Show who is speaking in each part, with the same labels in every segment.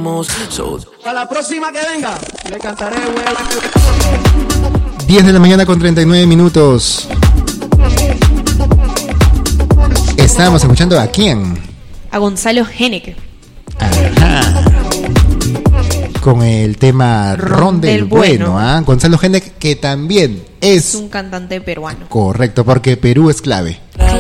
Speaker 1: queremos.
Speaker 2: A la próxima que venga, le cantaré, güey.
Speaker 3: 10 de la mañana con 39 minutos. Estábamos escuchando a quién.
Speaker 4: A Gonzalo Hennig.
Speaker 3: Ajá. Con el tema Ron del Bueno. Gonzalo Hennig, que también es
Speaker 4: un cantante peruano.
Speaker 3: Correcto, porque Perú es clave.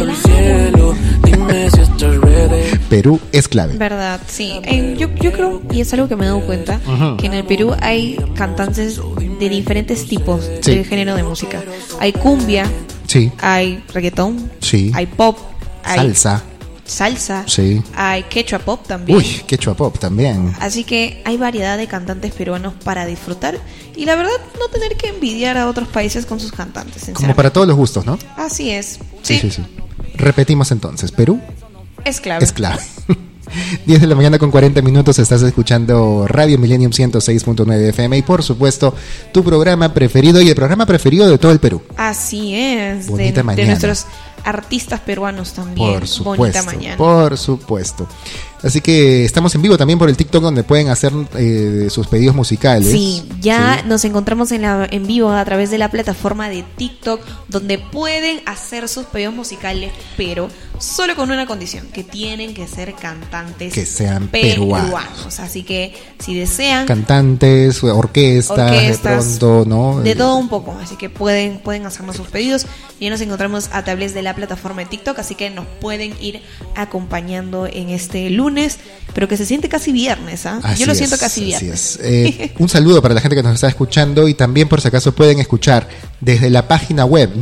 Speaker 3: Perú es clave.
Speaker 4: Verdad, sí. Yo creo, y es algo que me he dado cuenta, que en el Perú hay cantantes de diferentes tipos de género de música. Hay cumbia, hay reggaetón, hay pop, hay salsa, hay quechua pop también.
Speaker 3: Uy, quechua pop también.
Speaker 4: Así que hay variedad de cantantes peruanos para disfrutar y la verdad no tener que envidiar a otros países con sus cantantes.
Speaker 3: Como para todos los gustos, ¿no?
Speaker 4: Así es.
Speaker 3: Sí. Repetimos entonces, Perú
Speaker 4: es clave.
Speaker 3: Es clave. 10 de la mañana con 40 minutos, estás escuchando Radio Millennium 106.9 FM y por supuesto tu programa preferido y el programa preferido de todo el Perú.
Speaker 4: Así es,
Speaker 3: Bonita mañana.
Speaker 4: De nuestros artistas peruanos también.
Speaker 3: Por supuesto,
Speaker 4: Bonita mañana.
Speaker 3: Por supuesto. Así que estamos en vivo también por el TikTok donde pueden hacer sus pedidos musicales.
Speaker 4: Sí, ya nos encontramos en vivo a través de la plataforma de TikTok donde pueden hacer sus pedidos musicales, pero solo con una condición, que tienen que ser cantantes
Speaker 3: que sean peruanos.
Speaker 4: Así que si desean
Speaker 3: cantantes, orquestas de pronto, ¿no?
Speaker 4: De todo un poco, así que pueden hacernos sus pedidos. Ya nos encontramos a través de la plataforma de TikTok, así que nos pueden ir acompañando en este lunes, pero que se siente casi viernes, Yo lo siento casi viernes.
Speaker 3: Un saludo para la gente que nos está escuchando y también por si acaso pueden escuchar desde la página web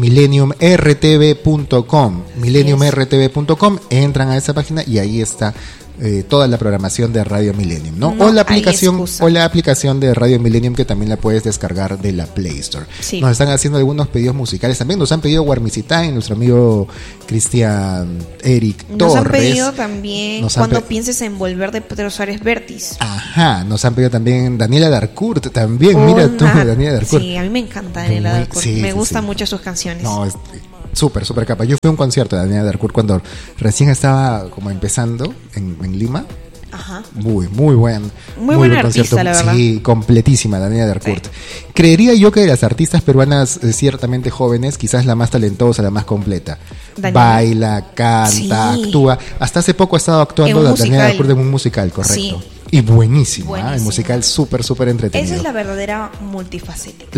Speaker 3: millenniumrtv.com. millenniumrtv.com, entran a esa página y ahí está toda la programación de Radio Millennium, ¿no? O la aplicación de Radio Millennium, que también la puedes descargar de la Play Store. Sí. Nos están haciendo algunos pedidos musicales también. Nos han pedido Warmisitán, nuestro amigo Cristian Eric Torres.
Speaker 4: Nos han pedido también Cuando pienses en volver, de Pedro Suárez Vértiz.
Speaker 3: Ajá, nos han pedido también Daniela Darcourt también. Mira tú, Daniela Darcourt.
Speaker 4: Sí, a mí me encanta Daniela Darcourt. Me gustan mucho sus canciones.
Speaker 3: No, súper capa. Yo fui a un concierto de Daniela Darcourt cuando recién estaba como empezando en Lima.
Speaker 4: Ajá.
Speaker 3: Muy buen
Speaker 4: buena artista, la verdad.
Speaker 3: Sí, completísima Daniela Darcourt. Sí. Creería yo que de las artistas peruanas ciertamente jóvenes, quizás la más talentosa, la más completa. Daniela. Baila, canta, actúa. Hasta hace poco ha estado actuando Daniela Darcourt en un musical, correcto. Sí. Y buenísimo. El musical súper entretenido.
Speaker 4: Esa es la verdadera multifacética.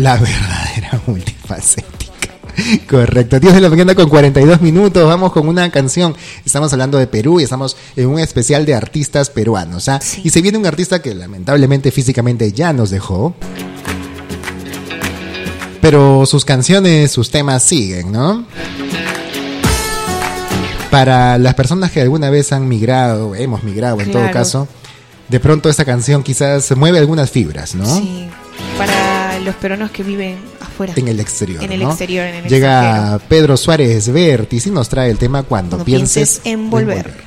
Speaker 3: Correcto, 10 de la mañana con 42 minutos. Vamos con una canción. Estamos hablando de Perú y estamos en un especial de artistas peruanos, Sí. Y se viene un artista que lamentablemente físicamente ya nos dejó, pero sus canciones, sus temas siguen, ¿no? Para las personas que alguna vez hemos migrado en todo caso, de pronto esta canción quizás mueve algunas fibras, ¿no?
Speaker 4: Sí, para los peruanos que viven afuera.
Speaker 3: En el exterior.
Speaker 4: En el
Speaker 3: ¿no?
Speaker 4: exterior, en el
Speaker 3: Llega
Speaker 4: extranjero.
Speaker 3: Pedro Suárez Vértiz y nos trae el tema Cuando pienses
Speaker 4: en volver.